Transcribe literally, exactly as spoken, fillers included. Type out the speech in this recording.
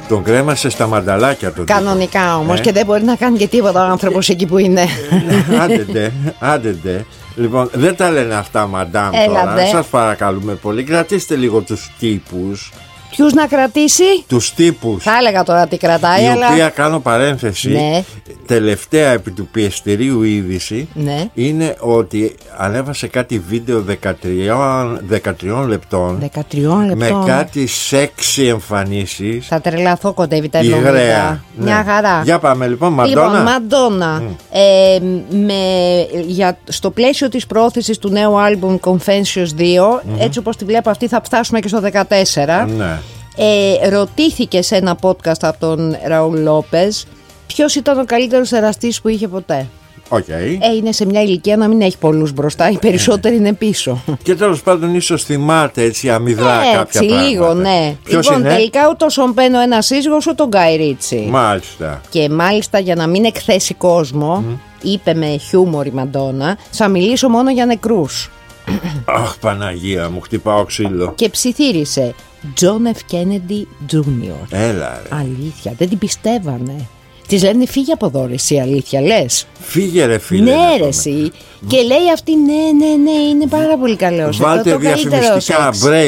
Τον κρέμασε στα μανταλάκια του. Κανονικά όμως, ε? και δεν μπορεί να κάνει και τίποτα ο άνθρωπος εκεί που είναι. Άντε, άντε. Λοιπόν, δεν τα λένε αυτά, μαντάμ. Τώρα. Σας παρακαλούμε πολύ, κρατήστε λίγο τους τύπους. Ποιους να κρατήσει? Τους τύπους. Θα έλεγα τώρα τι κρατάει, η αλλά... οποία, κάνω παρένθεση, ναι. τελευταία επί του πιεστηρίου είδηση, ναι. είναι ότι ανέβασε κάτι βίντεο δεκατρία λεπτών, δεκατρία λεπτών με κάτι σεξι εμφανίσεις. Θα τρελαθώ, κοντεύει τα εβδομήντα. Υγραία. Μια ναι. χαρά. Για πάμε λοιπόν, Μαντόνα. Λοιπόν, Μαντόνα. Mm. Ε, με, για, στο πλαίσιο της πρόθεσης του νέου άλμπουμ Confessions δύο, mm-hmm. έτσι όπως τη βλέπω αυτή, θα φτάσουμε και στο δεκατέσσερα. Ναι. Ε, ρωτήθηκε σε ένα podcast από τον Ραούλ Λόπες ποιος ήταν ο καλύτερος εραστής που είχε ποτέ. Okay. Ε, είναι σε μια ηλικία να μην έχει πολλούς μπροστά, οι περισσότεροι είναι πίσω. Και τέλος πάντων ίσως θυμάται έτσι αμυδρά ε, κάποια έτσι, πράγματα. λίγο, ναι. Ποιος λοιπόν, είναι? τελικά ούτως ο Μπαίνω ένα σύζυγο όσο τον Γκάι Ρίτσι. Μάλιστα. Και μάλιστα, για να μην εκθέσει κόσμο, mm. είπε με χιούμορ η Μαντόνα, θα μιλήσω μόνο για νεκρούς. Αχ, Παναγία μου, χτυπάω ξύλο. Και ψιθύρισε John F. Kennedy τζούνιορ. Έλα ρε. Αλήθεια, δεν την πιστεύανε. Της λένε φύγε από εδώ ρε εσύ, αλήθεια λες? Φύγε ρε φίλε. Ναι ρε εσύ. Και λέει αυτή ναι ναι ναι είναι πάρα πολύ καλός. Βάλτε διαφημιστικά break.